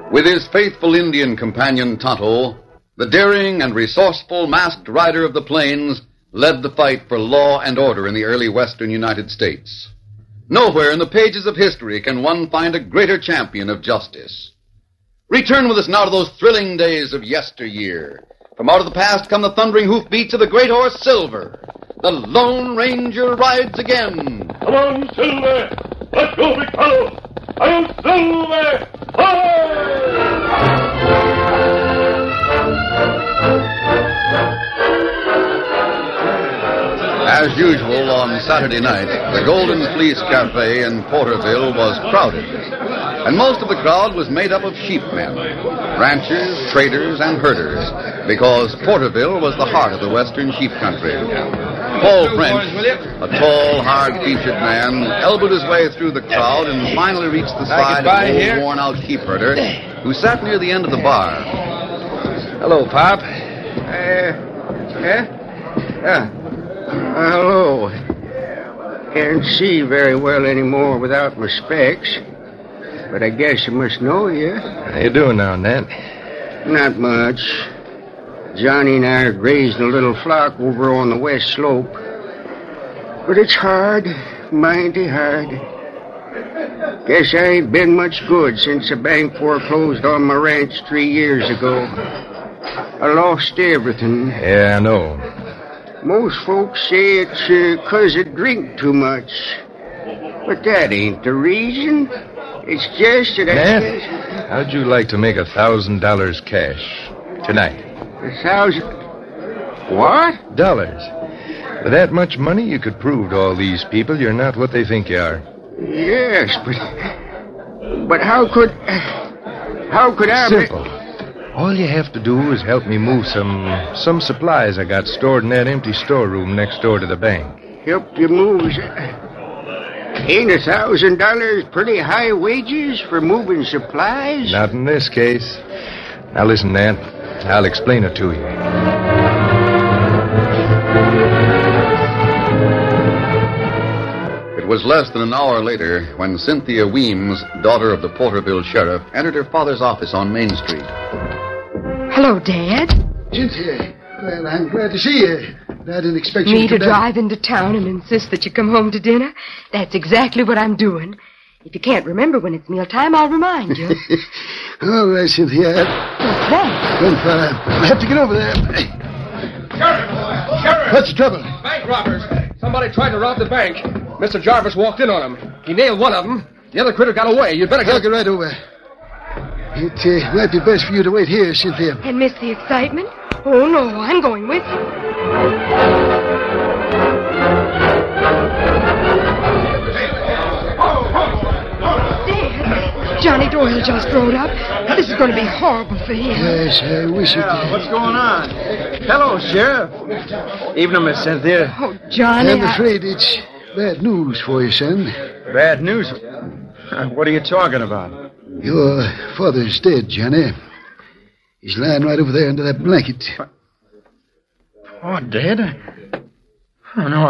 With his faithful Indian companion Tonto, the daring and resourceful masked rider of the plains led the fight for law and order in the early western United States. Nowhere in the pages of history can one find a greater champion of justice. Return with us now to those thrilling days of yesteryear. From out of the past come the thundering hoofbeats of the great horse Silver. The Lone Ranger rides again. Come on, Silver! Let's go, big fellow! I am Silver! As usual on Saturday night, the Golden Fleece Cafe in Porterville was crowded. And most of the crowd was made up of sheepmen, ranchers, traders, and herders, because Porterville was the heart of the western sheep country. Paul French, a tall, hard-featured man, elbowed his way through the crowd and finally reached the side of an old, worn-out sheep herder who sat near the end of the bar. Hello, Pop. Hello. Can't see very well anymore without my specs. But I guess I must know you. How you doing now, Nat? Not much. Johnny and I are grazing a little flock over on the west slope. But it's hard, mighty hard. Guess I ain't been much good since the bank foreclosed on my ranch 3 years ago. I lost everything. Yeah, I know. Most folks say it's 'cause I drink too much. But that ain't the reason. It's just that Nat, how'd you like to make $1,000 cash tonight? 1,000... What? Dollars. With that much money, you could prove to all these people you're not what they think you are. Yes, but how could I... Simple. All you have to do is help me move some supplies I got stored in that empty storeroom next door to the bank. Help you move... Ain't $1,000 pretty high wages for moving supplies? Not in this case. Now listen, Nat. I'll explain it to you. It was less than an hour later when Cynthia Weems, daughter of the Porterville sheriff, entered her father's office on Main Street. Hello, Dad. Cynthia, well, I'm glad to see you. I didn't expect you Me to come drive into town and insist that you come home to dinner? That's exactly what I'm doing. If you can't remember when it's mealtime, I'll remind you. All right, Cynthia. What's that? Grandfather, I have to get over there. Sheriff! What's the trouble? Bank robbers. Somebody tried to rob the bank. Mr. Jarvis walked in on him. He nailed one of them. The other critter got away. You'd better I'll get right over. It might be best for you to wait here, Cynthia. And miss the excitement? Oh, no, I'm going with you. Dad, Johnny Doyle just rode up. This is going to be horrible for him. Yes, I wish it did. What's going on? Hello, Sheriff. Evening, Miss Cynthia. Oh, Johnny, I'm afraid it's bad news for you, son. Bad news? What are you talking about? Your father's dead, Johnny. He's lying right over there under that blanket. Oh, dead? Oh, no,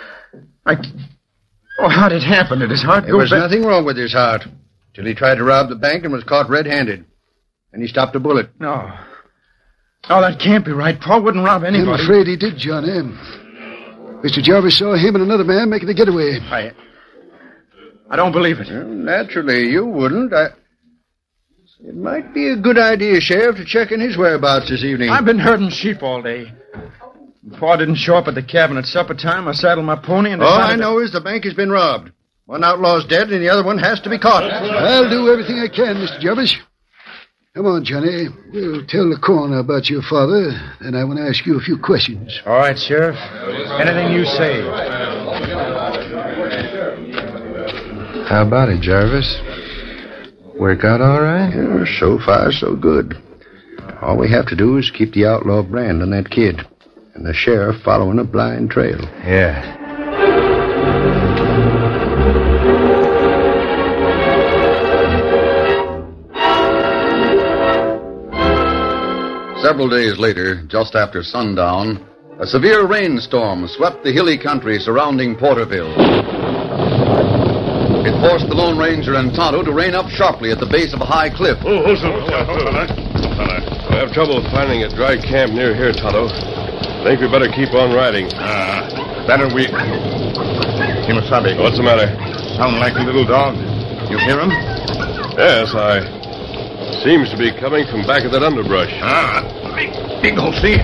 Oh, how did it happen? Did his heart go There was back? nothing wrong with his heart till he tried to rob the bank and was caught red-handed. And he stopped a bullet. No. Oh, that can't be right. Paul wouldn't rob anybody. I'm afraid he did, Johnny. Mr. Jarvis saw him and another man making the getaway. I don't believe it. Well, naturally, you wouldn't. It might be a good idea, Sheriff, to check in his whereabouts this evening. I've been herding sheep all day. Paul didn't show up at the cabin at supper time. I saddled my pony and All decided I know is the bank has been robbed. One outlaw's dead and the other one has to be caught. I'll do everything I can, Mr. Jarvis. Come on, Johnny. We'll tell the coroner about your father, then I want to ask you a few questions. All right, Sheriff. Anything you say. How about it, Jarvis? Work out all right? Yeah, so far, so good. All we have to do is keep the outlaw brand on that kid. And the sheriff following a blind trail. Yeah. Several days later, just after sundown, a severe rainstorm swept the hilly country surrounding Porterville. It forced the Lone Ranger and Tonto to rein up sharply at the base of a high cliff. I have trouble finding a dry camp near here, Tonto. I think we better keep on riding. Better we... Kimasabi. What's the matter? Sound like a little dog. You hear him? Yes, seems to be coming from back of that underbrush. Big old see.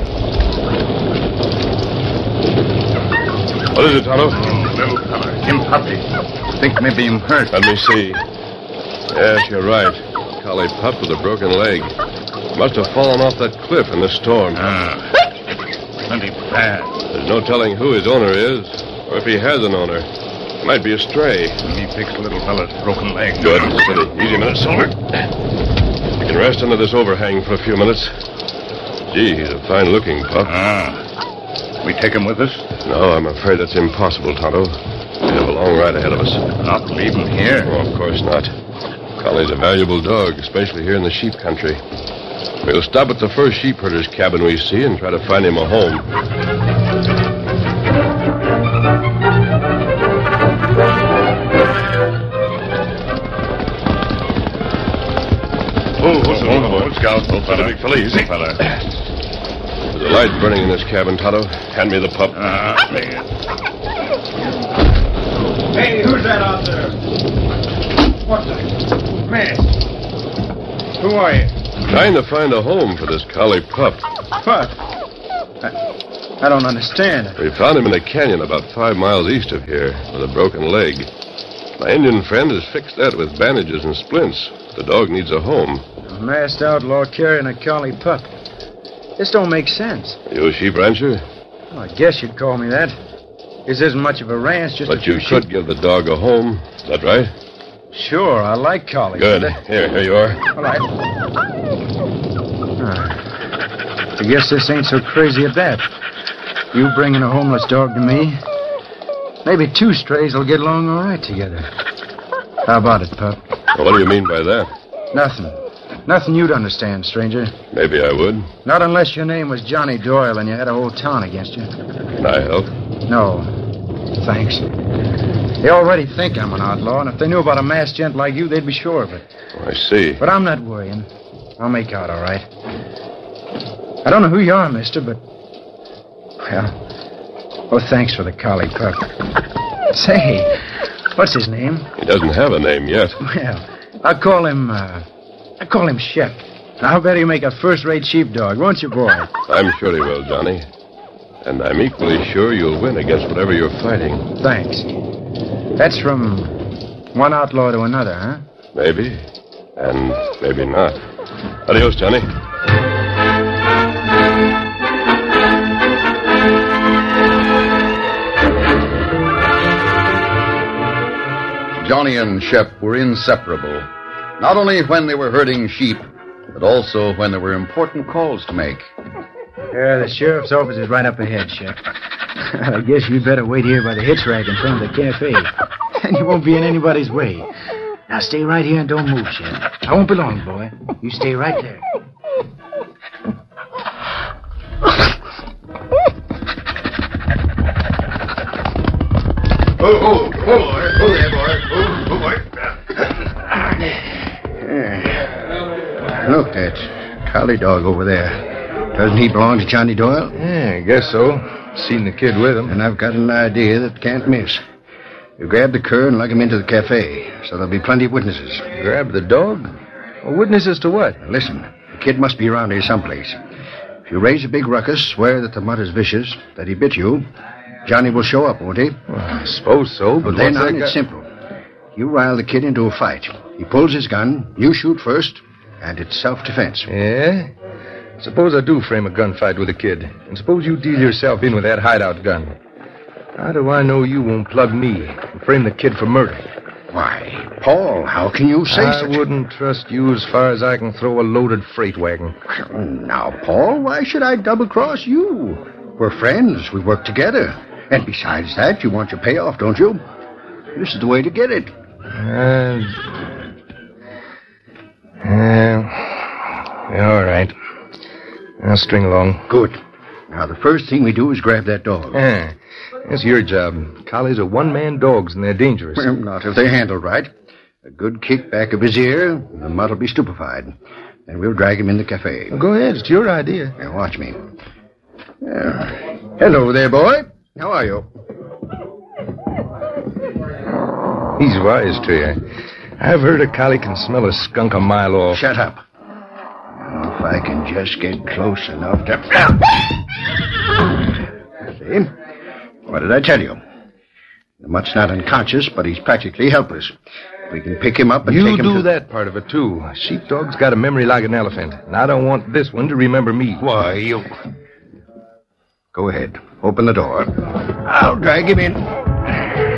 What is it, Tonto? Little fella. Him puppy. Think maybe him hurt. Let me see. Yes, you're right. Collie pup with a broken leg. Must have fallen off that cliff in the storm. Plenty bad. There's no telling who his owner is, or if he has an owner. Might be a stray. He fixed the little fella's broken leg. Good. Steady. Easy a minute, Silver. You can rest under this overhang for a few minutes. Gee, he's a fine-looking pup. We take him with us? No, I'm afraid that's impossible, Tonto. We have a long ride ahead of us. Not leave him here? Oh, of course not. Collie's a valuable dog, especially here in the sheep country. We'll stop at the first sheep herder's cabin we see and try to find him a home. Scout. Big fella, easy. There's a light burning in this cabin, Tonto. Hand me the pup. Hey, who's that out there? What's that? Man. Who are you? Trying to find a home for this collie pup. What? I don't understand. We found him in a canyon about 5 miles east of here with a broken leg. My Indian friend has fixed that with bandages and splints. The dog needs a home. A masked outlaw carrying a collie pup. This don't make sense. You a sheep rancher? Well, I guess you'd call me that. This isn't much of a ranch, just But you could give the dog a home. Is that right? Sure, I like collies. Good. Here you are. All right. I guess this ain't so crazy at that. You bringing a homeless dog to me. Maybe 2 strays will get along all right together. How about it, pup? Well, what do you mean by that? Nothing. Nothing you'd understand, stranger. Maybe I would. Not unless your name was Johnny Doyle and you had a whole town against you. Can I help? No. Thanks. They already think I'm an outlaw, and if they knew about a masked gent like you, they'd be sure of it. Oh, I see. But I'm not worrying. I'll make out all right. I don't know who you are, mister, but... Well, thanks for the collie pup. Say, what's his name? He doesn't have a name yet. Well, I'll call him Shep. I'll bet he'll make a first-rate sheepdog, won't you, boy? I'm sure he will, Johnny. And I'm equally sure you'll win against whatever you're fighting. Thanks. That's from one outlaw to another, huh? Maybe. And maybe not. Adios, Johnny. Johnny and Shep were inseparable, not only when they were herding sheep, but also when there were important calls to make. Yeah, the sheriff's office is right up ahead, Shep. I guess you'd better wait here by the hitch rack in front of the cafe. And you won't be in anybody's way. Now stay right here and don't move, Shep. I won't be long, boy. You stay right there. Oh, there, boy. Oh, boy. Look, that collie dog over there. Doesn't he belong to Johnny Doyle? Yeah, I guess so. Seen the kid with him. And I've got an idea that can't miss. You grab the cur and lug him into the cafe, so there'll be plenty of witnesses. Grab the dog? Well, witnesses to what? Listen, the kid must be around here someplace. If you raise a big ruckus, swear that the mutt is vicious, that he bit you, Johnny will show up, won't he? Well, I suppose so, but then what's on, that it's simple. You rile the kid into a fight. He pulls his gun, you shoot first, and it's self-defense. Yeah? Suppose I do frame a gunfight with a kid, and suppose you deal yourself in with that hideout gun. How do I know you won't plug me and frame the kid for murder? Why, Paul, how can you say I such... wouldn't trust you as far as I can throw a loaded freight wagon. Now, Paul, why should I double-cross you? We're friends. We work together. And besides that, you want your payoff, don't you? This is the way to get it. All right. I'll string along. Good. Now, the first thing we do is grab that dog. That's your job. Collies are one-man dogs, and they're dangerous. Well, not if they're handled right. A good kick back of his ear, and the mutt will be stupefied. And we'll drag him in the cafe. Well, go ahead. It's your idea. Now, watch me. Hello there, boy. How are you? He's wise to you. I've heard a collie can smell a skunk a mile off. Shut up. Now, if I can just get close enough to... See? What did I tell you? The mutt's not unconscious, but he's practically helpless. We can pick him up and take him to... You do that part of it, too. Sheepdog's got a memory like an elephant, and I don't want this one to remember me. Why, you... Go ahead. Open the door. I'll drag him in.